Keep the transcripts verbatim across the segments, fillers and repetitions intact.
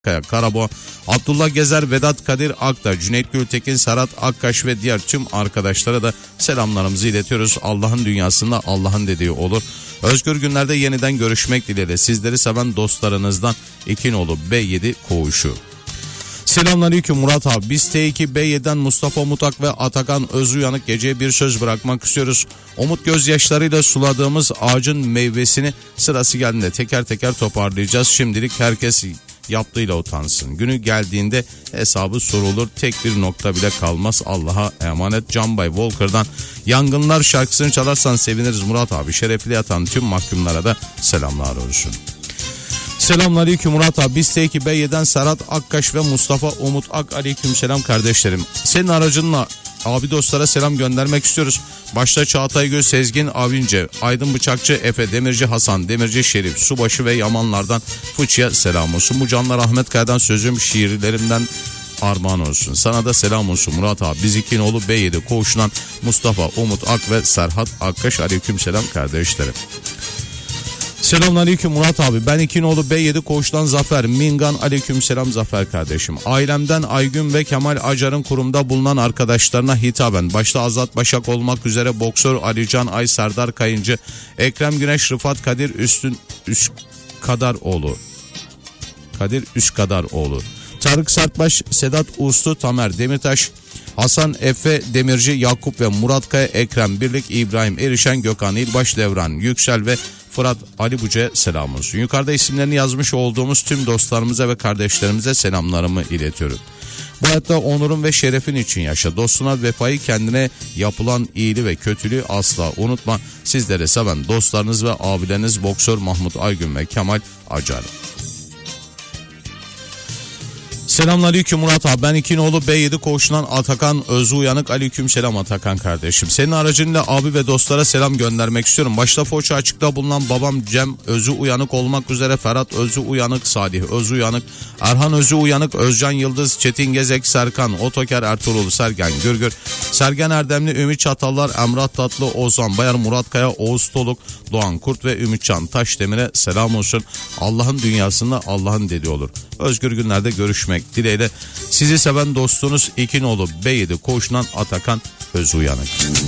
Kaya Karabo, Abdullah Gezer, Vedat Kadir Akta, Cüneyt Gültekin, Serhat Akkaş ve diğer tüm arkadaşlara da selamlarımızı iletiyoruz. Allah'ın dünyasında Allah'ın dediği olur. Özgür günlerde yeniden görüşmek dileğiyle sizleri seven dostlarınızdan İkinoğlu B yedi Koğuşu. Selamünaleyküm Murat abi. Biz T iki B yedi'den Mustafa Mutak ve Atakan Özuyanık geceye bir söz bırakmak istiyoruz. Umut gözyaşlarıyla suladığımız ağacın meyvesini sırası geldiğinde teker teker toparlayacağız. Şimdilik herkes yaptığıyla utansın. Günü geldiğinde hesabı sorulur. Tek bir nokta bile kalmaz. Allah'a emanet. Canbay Walker'dan Yangınlar şarkısını çalarsan seviniriz Murat abi. Şerefli yatan tüm mahkumlara da selamlar olsun. Selamünaleyküm Murat abi. Biz T iki B yedi'den Serhat Akkaş ve Mustafa Umut Ak. Aleykümselam kardeşlerim. Senin aracınla abi dostlara selam göndermek istiyoruz. Başta Çağatay Göz, Sezgin Avince, Aydın Bıçakçı, Efe, Demirci Hasan, Demirci Şerif, Subaşı ve Yamanlardan Fıçı'ya selam olsun. Bu canlar Ahmet Kaya'dan sözüm şiirlerimden armağan olsun. Sana da selam olsun Murat abi. Biz İkinoğlu B yedi Koğuşu'ndan Mustafa Umut Ak ve Serhat Akkaş. Aleykümselam kardeşlerim. Selamünaleyküm Murat abi. Ben İkinoğlu B yedi Koğuş'tan Zafer Mingan. Aleykümselam Zafer kardeşim. Ailemden Aygün ve Kemal Acar'ın kurumda bulunan arkadaşlarına hitaben başta Azat Başak olmak üzere boksör Alican Ay, Serdar Kayıncı, Ekrem Güneş, Rıfat Kadir Üstün Üskadaroğlu. Kadir Üskadaroğlu. Tarık Sertbaş, Sedat Uslu, Tamer Demirtaş, Hasan Efe Demirci, Yakup ve Murat Kaya, Ekrem Birlik, İbrahim Erişen, Gökhan İlbaş, Devran Yüksel ve Fırat Ali Buca'ya selam olsun. Yukarıda isimlerini yazmış olduğumuz tüm dostlarımıza ve kardeşlerimize selamlarımı iletiyorum. Bu hayatta onurun ve şerefin için yaşa. Dostuna vefayı, kendine yapılan iyiliği ve kötülüğü asla unutma. Sizlere seven dostlarınız ve abileriniz boksör Mahmut Aygün ve Kemal Acar. Selamünaleyküm Murat abi. Ben İkinoğlu B yedi Koğuşu'ndan Atakan Özü Uyanık. Aleykümselam Atakan kardeşim. Senin aracınla abi ve dostlara selam göndermek istiyorum. Başta Foça açıkta bulunan babam Cem Özü Uyanık olmak üzere Ferhat Özü Uyanık, Salih Özü Uyanık, Erhan Özü Uyanık, Özcan Yıldız, Çetin Gezek, Serkan Otoker, Ertuğrul Sergen Gürgür, Sergen Erdemli, Ümit Çatallar, Emrah Tatlı, Ozan Bayar, Murat Kaya, Oğuz Toluk, Doğan Kurt ve Ümitcan Taşdemir'e selam olsun. Allah'ın dünyasında Allah'ın dediği olur. Özgür günlerde görüşmek dileğiyle sizi seven dostunuz İkinoğlu B yedi Koğuşu'ndan Atakan Özü Uyanık.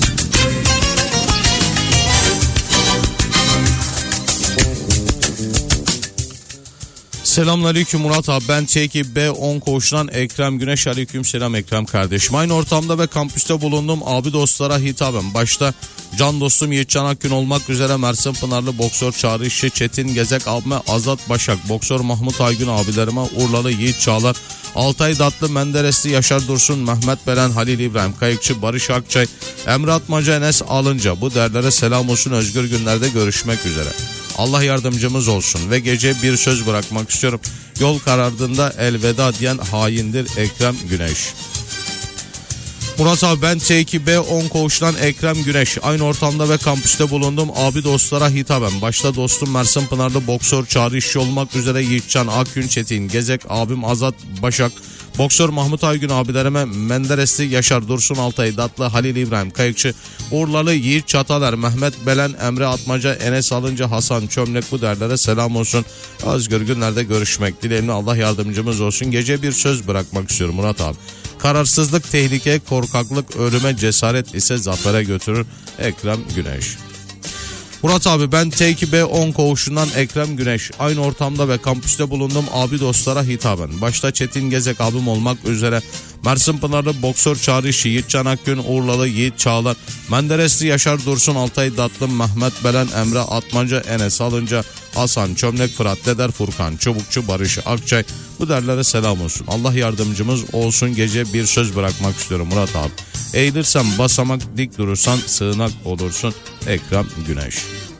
Selamünaleyküm Murat abi. Ben T iki B on Koğuşu'ndan Ekrem Güneş. Aleykümselam Ekrem kardeşim. Aynı ortamda ve kampüste bulundum abi dostlara hitaben başta can dostum Yiğitcan Akgün olmak üzere Mersin Pınarlı boksör Çağrı İşçi, Çetin Gezek abime, Azat Başak, boksör Mahmut Aygün abilerime, Urlalı Yiğit Çağlar, Altay Datlı, Menderesli Yaşar Dursun, Mehmet Belen, Halil İbrahim Kayıkçı, Barış Akçay, Emre Atmaca, Enes Alınca, bu derlere selam olsun. Özgür günlerde görüşmek üzere. Allah yardımcımız olsun ve gece bir söz bırakmak istiyorum. Yol karardığında elveda diyen haindir Ekrem Güneş. Murat abi ben T iki B on Koğuş'tan Ekrem Güneş. Aynı ortamda ve kampüste bulundum abi dostlara hitaben. Başta dostum Mersin Pınarlı boksör Çağrı İşçi olmak üzere Yiğitcan Akgün, Çetin Gezek abim Azat Başak, boksör Mahmut Aygün abilerime, Menderesli Yaşar Dursun, Altay Datlı, Halil İbrahim Kayıkçı, Urlalı Yiğit Çatalar, Mehmet Belen, Emre Atmaca, Enes Alınca, Hasan Çömlek, bu derlere selam olsun. Özgür günlerde görüşmek dileğimle Allah yardımcımız olsun. Gece bir söz bırakmak istiyorum Murat abi. Kararsızlık tehlike, korkaklık ölüme, cesaret ise zafere götürür Ekrem Güneş. Murat abi ben T iki B on Koğuşu'ndan Ekrem Güneş. Aynı ortamda ve kampüste bulundum abi dostlara hitaben. Başta Çetin Gezek abim olmak üzere Mersin Pınarlı boksör Çağrı İşçi, Yiğitcan Akgün, Urlalı Yiğit Çağlar, Menderesli Yaşar Dursun, Altay Datlı, Mehmet Belen, Emre Atmaca, Enes Alınca, Hasan Çömlek, Fırat Deder, Furkan Çubukçu, Barış Akçay, bu derlere selam olsun. Allah yardımcımız olsun. Gece bir söz bırakmak istiyorum Murat abi. Eğilirsen basamak, dik durursan sığınak olursun Ekrem Güneş.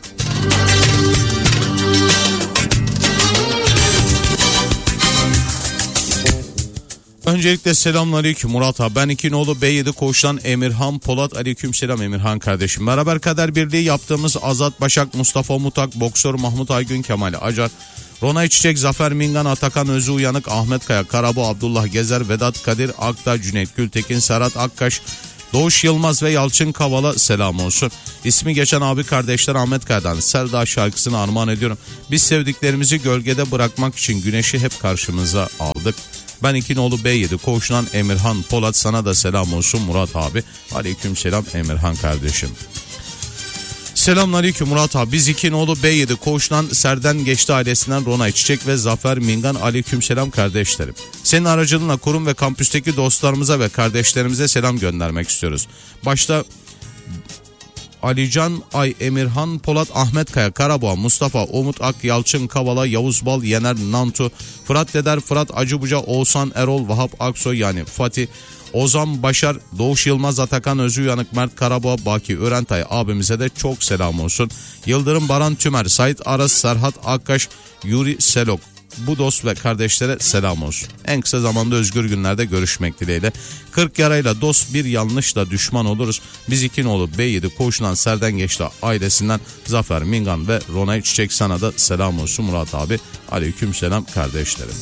Öncelikle selamünaleyküm Murat abi. Ben İkinoğlu B yedi Koğuş'tan Emirhan Polat. Aleykümselam Emirhan kardeşim. Beraber kader birliği yaptığımız Azat Başak, Mustafa Mutak, boksör Mahmut Aygün, Kemal Acar, Ronay Çiçek, Zafer Mingan, Atakan Özü Uyanık, Ahmet Kaya Karabo, Abdullah Gezer, Vedat Kadir Akta, Cüneyt Gültekin, Serhat Akkaş, Doğuş Yılmaz ve Yalçın Kavala selam olsun. İsmi geçen abi kardeşler Ahmet Kaya'dan Selda şarkısını armağan ediyorum. Biz sevdiklerimizi gölgede bırakmak için güneşi hep karşımıza aldık. Ben İkinoğlu B yedi Koğuş'tan Emirhan Polat, sana da selam olsun Murat abi. Aleyküm selam Emirhan kardeşim. Selamünaleyküm Murat abi. Biz İkinoğlu B yedi Koğuş'tan Serden Geçti ailesinden Ronay Çiçek ve Zafer Mingan, aleykümselam kardeşlerim. Senin aracılığına kurum ve kampüsteki dostlarımıza ve kardeşlerimize selam göndermek istiyoruz. Başta Alican Ay, Emirhan Polat, Ahmet Kaya, Karaboğa, Mustafa, Umut Ak, Yalçın Kavala, Yavuz Bal, Yener Nantu, Fırat Deder, Fırat Acıbuca, Oğuzhan Erol, Vahap Aksoy yani Fatih, Ozan Başar, Doğuş Yılmaz, Atakan Özü Yanık, Mert Karaboğa, Baki Örentay abimize de çok selam olsun. Yıldırım Baran Tümer, Sait Aras, Serhat Akkaş, Yuri Selok. Bu dost ve kardeşlere selam olsun. En kısa zamanda özgür günlerde görüşmek dileğiyle. kırk yarayla dost, bir yanlışla düşman oluruz. Biz İkinoğlu B yedi Koğuş'tan Serden Geçti ailesinden Zafer Mingan ve Ronay Çiçek, sana da selam olsun Murat abi. Aleyküm selam kardeşlerim.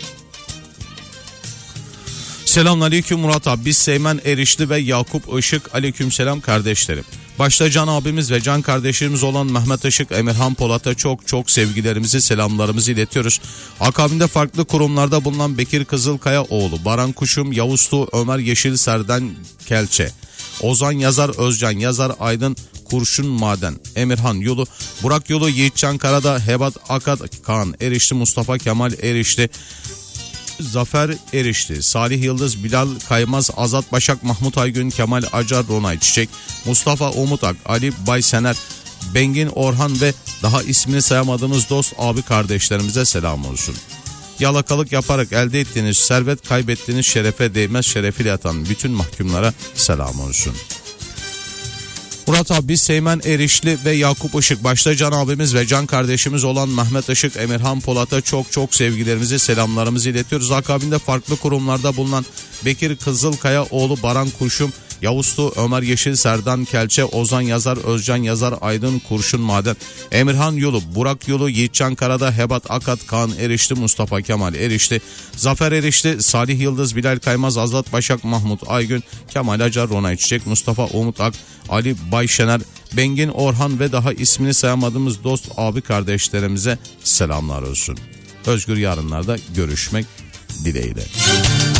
Selamünaleyküm Murat abi. Biz Seymen Erişli ve Yakup Işık, aleykümselam kardeşlerim. Başta Can abimiz ve Can kardeşlerimiz olan Mehmet Işık, Emirhan Polat'a çok çok sevgilerimizi, selamlarımızı iletiyoruz. Akabinde farklı kurumlarda bulunan Bekir Kızılkaya oğlu, Baran Kuşum, Yavuz Tuğ, Ömer Yeşil, Serden Kelçe, Ozan Yazar, Özcan Yazar, Aydın Kurşun Maden, Emirhan Yolu, Burak Yolu, Yiğitcan Karada, Hebat Akat, Kaan Erişli, Mustafa Kemal Erişli, Zafer Erişli, Salih Yıldız, Bilal Kaymaz, Azat Başak, Mahmut Aygün, Kemal Acar, Ronay Çiçek, Mustafa Umutak, Ali Baysener, Bengin Orhan ve daha ismini sayamadığımız dost abi kardeşlerimize selam olsun. Yalakalık yaparak elde ettiğiniz servet, kaybettiğiniz şerefe değmez, şerefiyle yatan bütün mahkumlara selam olsun. Murat abi, biz Seymen Erişli ve Yakup Işık, başta Can abimiz ve Can kardeşimiz olan Mehmet Işık, Emirhan Polat'a çok çok sevgilerimizi, selamlarımızı iletiyoruz. Akabinde farklı kurumlarda bulunan Bekir Kızılkaya oğlu, Baran Kurşun, Yavuz Tuğ, Ömer Yeşil, Serdan Kelçe, Ozan Yazar, Özcan Yazar, Aydın Kurşun Maden, Emirhan Yolu, Burak Yolu, Yiğitcan Karada, Hebat Akat, Kaan Erişli, Mustafa Kemal Erişli, Zafer Erişli, Salih Yıldız, Bilal Kaymaz, Azat Başak, Mahmut Aygün, Kemal Acar, Ronay Çiçek, Mustafa Umut Ak, Ali Bayşener, Bengin Orhan ve daha ismini sayamadığımız dost abi kardeşlerimize selamlar olsun. Özgür yarınlarda görüşmek dileğiyle.